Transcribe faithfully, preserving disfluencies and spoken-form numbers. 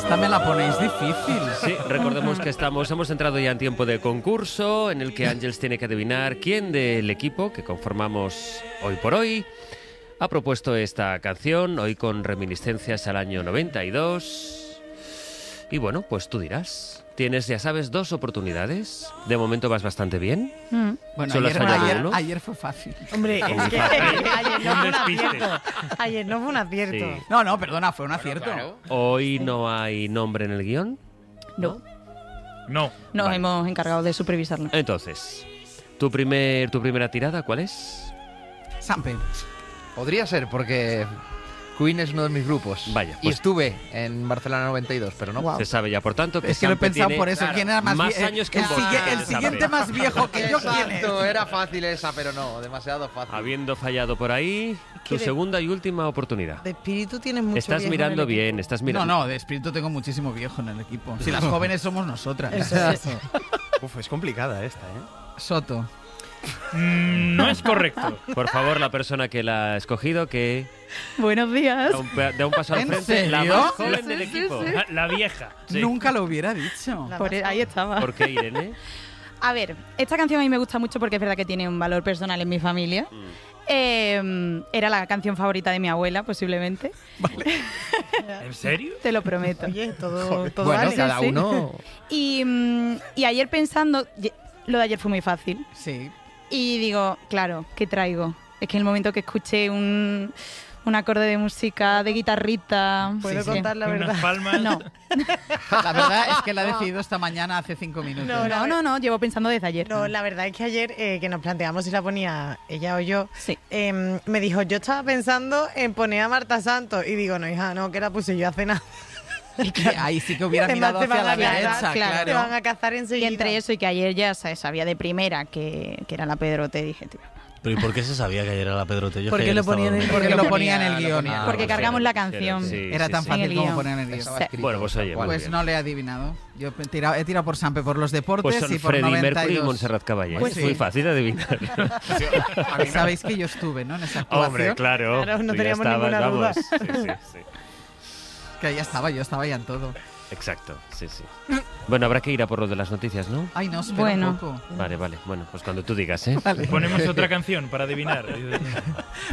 esta me la ponéis difícil. Sí, recordemos que estamos, hemos entrado ya en tiempo de concurso en el que Ángels tiene que adivinar quién del equipo que conformamos hoy por hoy ha propuesto esta canción, hoy con reminiscencias al año noventa y dos. Y bueno, pues tú dirás. Tienes, ya sabes, dos oportunidades. De momento vas bastante bien. Mm. Bueno, Solo has ayer, fallado ayer, uno. ayer fue fácil. Hombre, es que ayer, ayer no fue un acierto. Ayer no fue un acierto. Sí. No, no, perdona, fue un acierto. Claro. Hoy no hay nombre en el guión. No, No. nos Vale. hemos encargado de supervisarlo. Entonces, ¿tu, primer, tu primera tirada cuál es? Sampe. Podría ser, porque Queen es uno de mis grupos. Vaya, Y pues- estuve en Barcelona noventa y dos, pero no. Guau. Se sabe ya, por tanto, que Es que lo he Sampe pensado tiene por eso. claro, ¿Quién era más, más vie- años que el, vos, sigue- el Sampe. siguiente más viejo que yo, ¿quién es? Exacto, era fácil esa, pero no, demasiado fácil. Habiendo fallado por ahí, tu que de- segunda y última oportunidad. De espíritu tienes mucho Estás viejo en mirando el equipo. bien, estás No, mirando. no, de espíritu tengo muchísimo viejo en el equipo. Si las jóvenes somos nosotras. Uf, es complicada esta, ¿eh? Soto. Mm, no es correcto. Por favor, la persona que la ha escogido, que Buenos días. da un, pe- da un paso al ¿En frente. La serio? más joven Sí, del sí, equipo. sí. La, la vieja. Sí. Nunca lo hubiera dicho. La Por más ahí estaba. ¿Por qué, Irene? A ver, esta canción a mí me gusta mucho porque es verdad que tiene un valor personal en mi familia. Eh, era la canción favorita de mi abuela, posiblemente. ¿En serio? Te lo prometo. Oye, todo, todo Bueno, vale. cada sí. uno. Y, mm, y ayer pensando, ye- lo de ayer fue muy fácil. Sí. Y digo, claro, ¿qué traigo? Es que en el momento que escuché un, un acorde de música de guitarrita... ¿Puedo sí, contar la Unas verdad? palmas. No, La verdad es que la he decidido esta mañana hace cinco minutos. No, no, no, no, llevo pensando desde ayer. No, la verdad es que ayer eh, que nos planteamos si la ponía ella o yo, Sí. eh, me dijo, yo estaba pensando en poner a Marta Santos. Y digo, no, hija, no, que la puse yo hace nada. Y que ahí sí que hubiera Además, mirado te hacia van la a cazar, derecha, claro. Te van claro. a cazar Y enseguida. entre eso y que ayer ya se sabía de primera que, que era la Pedrote, dije, tío. Pero ¿y por qué se sabía que ayer era la Pedrote? Yo es Porque que lo estaba ponían en el dormido. Porque lo Lo ponía en el ponía, guión. lo ponía. Ah, Porque pues cargamos sí, la sí, canción. sí, Era sí, tan sí. En fácil el como guión. poner en el guión. Estaba Sí. escrito, Bueno, pues tal oye, cual. muy Pues bien. no le he adivinado. Yo he tirado, he tirado por Sampe por los deportes Pues son y por Freddie noventa y Mercury y dos. Montserrat Caballé. Pues es sí. muy fácil de adivinar. Sabéis que yo estuve, ¿no? En esa actuación. Hombre, claro. Claro, no Tú ya teníamos estabas, ninguna duda. vamos. Sí, sí, sí. Que ahí estaba, yo estaba ya en todo. Exacto, sí, sí. Bueno, habrá que ir a por lo de las noticias, ¿no? Ay, no, espera Bueno. un poco. Vale, vale. Bueno, pues cuando tú digas, ¿eh? Ponemos otra canción para adivinar.